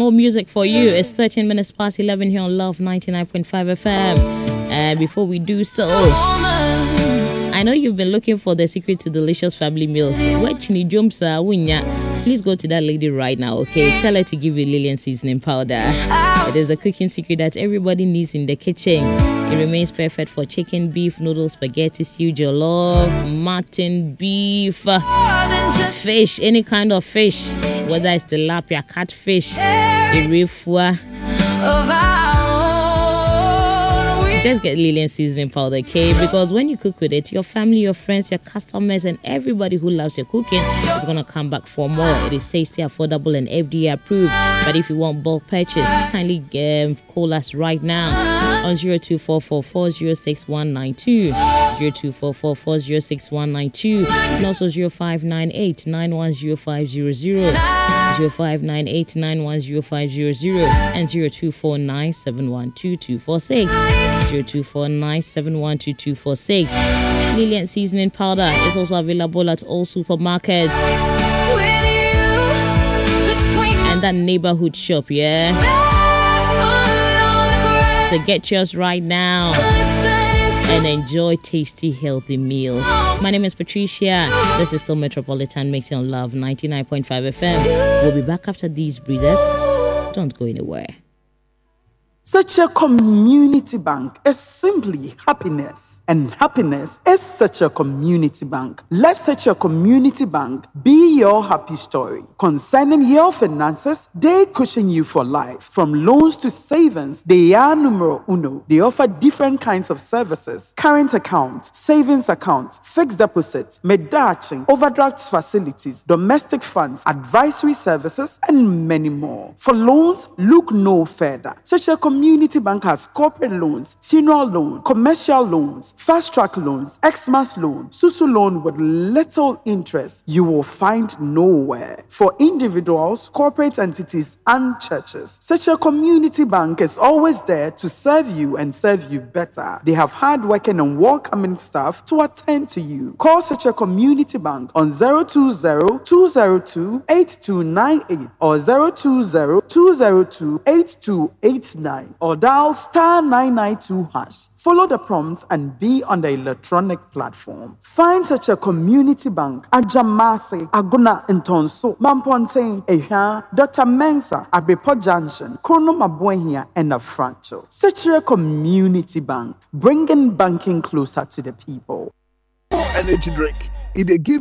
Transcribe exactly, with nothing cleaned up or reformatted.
more music for you. It's thirteen minutes past eleven here on Love ninety-nine point five F M. And uh, before we do so, I know you've been looking for the secret to delicious family meals. Please go to that lady right now, okay? Tell her to give you Lillian seasoning powder. It is a cooking secret that everybody needs in the kitchen. It remains perfect for chicken, beef, noodles, spaghetti, stew, jollof, mutton, beef, fish, any kind of fish, whether it's tilapia, catfish, irifua. Just get Lillian seasoning powder, okay? Because when you cook with it, your family, your friends, your customers, and everybody who loves your cooking is going to come back for more. It is tasty, affordable, and F D A approved. But if you want bulk purchase, kindly um, call us right now on zero two four four, four zero six one nine two, zero two four four, four zero six one nine two, and also zero five nine eight, nine one zero five zero zero. zero five nine eight nine one zero five zero zero and zero two four nine seven one two two four six. zero two four nine seven one two two four six. Lillian seasoning powder is also available at all supermarkets and that neighborhood shop, yeah? So get yours right now and enjoy tasty, healthy meals. My name is Patricia. This is still Metropolitan Mixing on Love ninety-nine point five F M. We'll be back after these breathers. Don't go anywhere. Such a community bank is simply happiness, and happiness is such a community bank. Let such a community bank be your happy story. Concerning your finances, they cushion you for life. From loans to savings, they are numero uno. They offer different kinds of services: current account, savings account, fixed deposit, medaching, overdraft facilities, domestic funds, advisory services, and many more. For loans, look no further. Such a Community Bank has corporate loans, funeral loan, commercial loans, fast-track loans, Xmas loan, Susu loan with little interest you will find nowhere. For individuals, corporate entities, and churches, such a Community Bank is always there to serve you and serve you better. They have hard-working and welcoming staff to attend to you. Call such a Community Bank on zero two zero, two zero two, eight two nine eight or zero two zero, two zero two, eight two eight nine. Or dial star nine nine two hash. Follow the prompts and be on the electronic platform. Find such a Community Bank at Jamasi, Aguna Ntonso, Mamponte, Eha, Doctor Mensa, Abepo Junction, Krono Mabuenia, and Afrancho. Such a Community Bank, bringing banking closer to the people. Energy drink. It they give